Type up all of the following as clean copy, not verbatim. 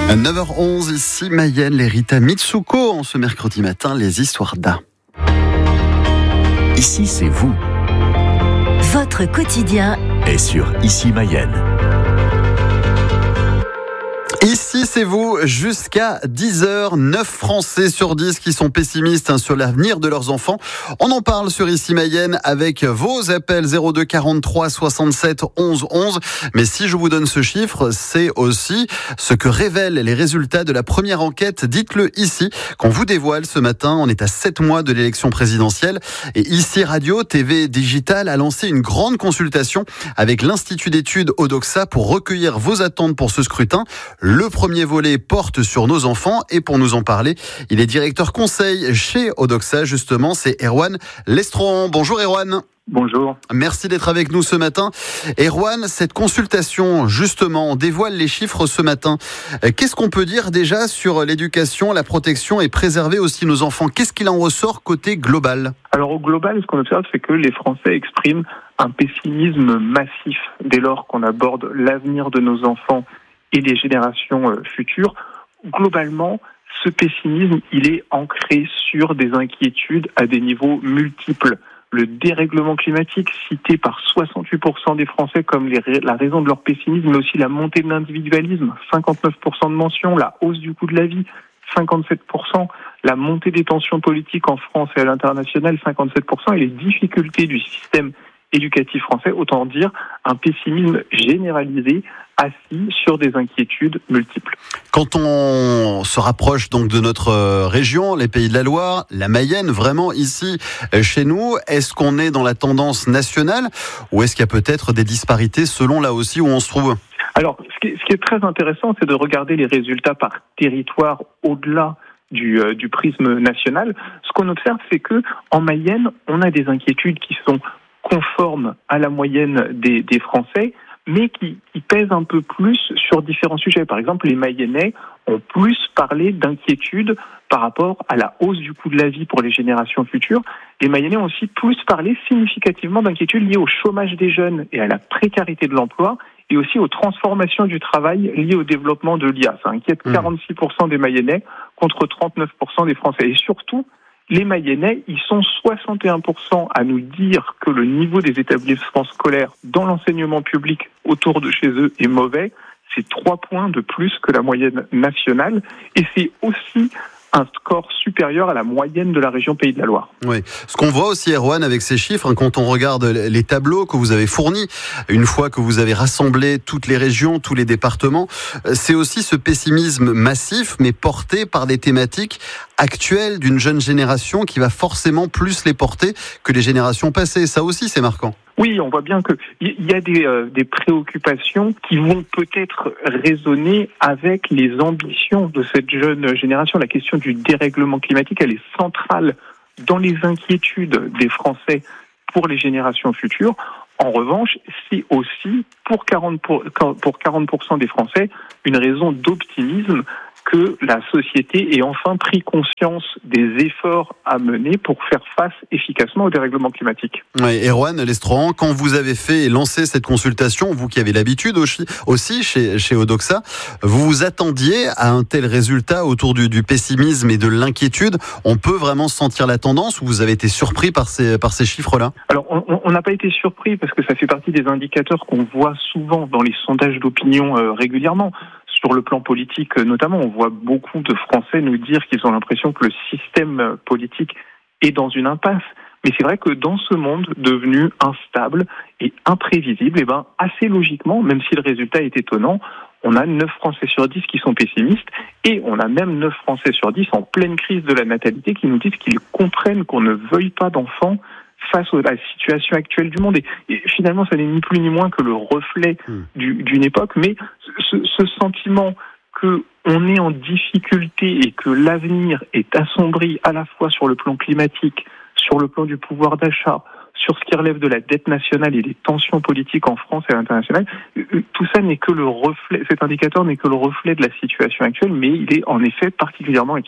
9h11, ici Mayenne, les Rita Mitsuko, en ce mercredi matin, les histoires d'A. Ici, c'est vous. Votre quotidien Et sur Ici Mayenne. Ici, c'est vous, jusqu'à 10h, 9 Français sur 10 qui sont pessimistes sur l'avenir de leurs enfants. On en parle sur Ici Mayenne avec vos appels 02 43 67 11 11. Mais si je vous donne ce chiffre, c'est aussi ce que révèlent les résultats de la première enquête. Dites-le ici, qu'on vous dévoile ce matin. On est à 7 mois de l'élection présidentielle. Et Ici Radio, TV Digital a lancé une grande consultation avec l'Institut d'études Odoxa pour recueillir vos attentes pour ce scrutin. Le premier volet porte sur nos enfants et pour nous en parler, il est directeur conseil chez Odoxa justement, c'est Erwan Lestron. Bonjour Erwan. Bonjour. Merci d'être avec nous ce matin. Erwan, cette consultation justement dévoile les chiffres ce matin. Qu'est-ce qu'on peut dire déjà sur l'éducation, la protection et préserver aussi nos enfants? Qu'est-ce qu'il en ressort côté global? Alors au global, ce qu'on observe, c'est que les Français expriment un pessimisme massif dès lors qu'on aborde l'avenir de nos enfants et les générations futures. Globalement, ce pessimisme, il est ancré sur des inquiétudes à des niveaux multiples. Le dérèglement climatique, cité par 68% des Français comme la raison de leur pessimisme, mais aussi la montée de l'individualisme, 59% de mentions, la hausse du coût de la vie, 57%, la montée des tensions politiques en France et à l'international, 57%, et les difficultés du système éducatif français, autant dire un pessimisme généralisé assis sur des inquiétudes multiples. Quand on se rapproche donc de notre région, les Pays de la Loire, la Mayenne, vraiment ici chez nous, est-ce qu'on est dans la tendance nationale ou est-ce qu'il y a peut-être des disparités selon là aussi où on se trouve? Alors, ce qui est très intéressant, c'est de regarder les résultats par territoire au-delà du prisme national. Ce qu'on observe, c'est que en Mayenne, on a des inquiétudes qui sont conformes à la moyenne des Français, mais qui pèsent un peu plus sur différents sujets. Par exemple, les Mayennais ont plus parlé d'inquiétudes par rapport à la hausse du coût de la vie pour les générations futures. Les Mayennais ont aussi plus parlé significativement d'inquiétudes liées au chômage des jeunes et à la précarité de l'emploi, et aussi aux transformations du travail liées au développement de l'IA. Ça inquiète 46% des Mayennais contre 39% des Français. Et surtout, les Mayennais, ils sont 61% à nous dire que le niveau des établissements scolaires dans l'enseignement public autour de chez eux est mauvais. C'est 3 points de plus que la moyenne nationale. Et c'est aussi un score supérieur à la moyenne de la région Pays de la Loire. Oui. Ce qu'on voit aussi, Erwan, avec ces chiffres, quand on regarde les tableaux que vous avez fournis, une fois que vous avez rassemblé toutes les régions, tous les départements, c'est aussi ce pessimisme massif, mais porté par des thématiques actuelles d'une jeune génération qui va forcément plus les porter que les générations passées. Ça aussi, c'est marquant. Oui, on voit bien qu'il y a des préoccupations qui vont peut-être résonner avec les ambitions de cette jeune génération. La question du dérèglement climatique, elle est centrale dans les inquiétudes des Français pour les générations futures. En revanche, c'est aussi pour 40% des Français une raison d'optimisme que la société ait enfin pris conscience des efforts à mener pour faire face efficacement au dérèglement climatique. Oui, Erwan Lestron, quand vous avez fait et lancé cette consultation, vous qui avez l'habitude aussi chez Odoxa, vous vous attendiez à un tel résultat autour du pessimisme et de l'inquiétude? On peut vraiment sentir la tendance ou vous avez été surpris par ces chiffres-là? Alors, on n'a pas été surpris parce que ça fait partie des indicateurs qu'on voit souvent dans les sondages d'opinion régulièrement. Sur le plan politique notamment, on voit beaucoup de Français nous dire qu'ils ont l'impression que le système politique est dans une impasse. Mais c'est vrai que dans ce monde devenu instable et imprévisible, assez logiquement, même si le résultat est étonnant, on a 9 Français sur 10 qui sont pessimistes et on a même 9 Français sur 10 en pleine crise de la natalité qui nous disent qu'ils comprennent qu'on ne veuille pas d'enfants face à la situation actuelle du monde. Et finalement, ça n'est ni plus ni moins que le reflet d'une époque, mais ce sentiment qu'on est en difficulté et que l'avenir est assombri à la fois sur le plan climatique, sur le plan du pouvoir d'achat, sur ce qui relève de la dette nationale et des tensions politiques en France et à l'international, tout ça n'est que le reflet, cet indicateur n'est que le reflet de la situation actuelle, mais il est en effet particulièrement inquiétant.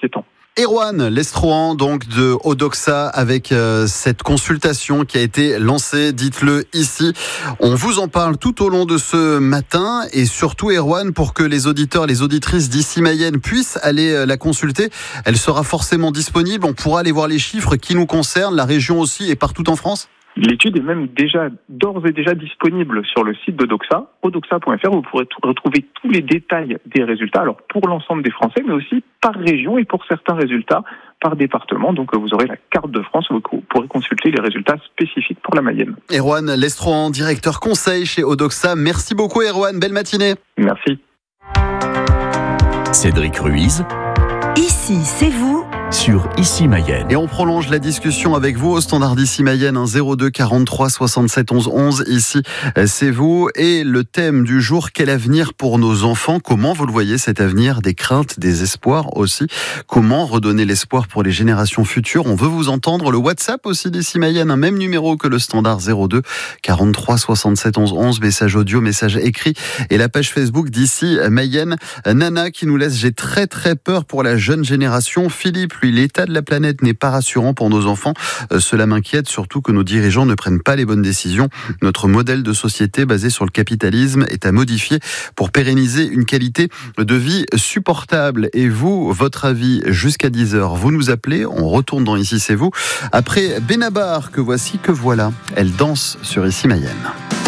Erwan Lestrohan, donc de Odoxa, avec cette consultation qui a été lancée, dites-le ici. On vous en parle tout au long de ce matin et surtout Erwan, pour que les auditeurs, les auditrices d'Ici Mayenne puissent aller la consulter. Elle sera forcément disponible, on pourra aller voir les chiffres qui nous concernent, la région aussi et partout en France. L'étude est même d'ores et déjà disponible sur le site d'Odoxa, odoxa.fr. Vous pourrez retrouver tous les détails des résultats, alors pour l'ensemble des Français, mais aussi par région et pour certains résultats par département. Donc vous aurez la carte de France où vous pourrez consulter les résultats spécifiques pour la Mayenne. Erwan Lestrohan, directeur conseil chez Odoxa. Merci beaucoup Erwan, belle matinée. Merci. Cédric Ruiz. Ici, c'est vous. Sur Ici Mayenne. Et on prolonge la discussion avec vous au standard d'Ici Mayenne, 02 43 67 11 11. Ici, c'est vous. Et le thème du jour, quel avenir pour nos enfants? Comment vous le voyez, cet avenir? Des craintes, des espoirs aussi. Comment redonner l'espoir pour les générations futures? On veut vous entendre. Le WhatsApp aussi d'Ici Mayenne, un même numéro que le standard, 02 43 67 11 11. Message audio, message écrit. Et la page Facebook d'Ici Mayenne. Nana qui nous laisse: j'ai très très peur pour la jeune génération. Philippe, lui, l'état de la planète n'est pas rassurant pour nos enfants. Cela m'inquiète, surtout que nos dirigeants ne prennent pas les bonnes décisions. Notre modèle de société basé sur le capitalisme est à modifier pour pérenniser une qualité de vie supportable. Et vous, votre avis jusqu'à 10h, vous nous appelez. On retourne dans Ici c'est vous. Après Benabar, que voici, que voilà. Elle danse sur Ici Mayenne.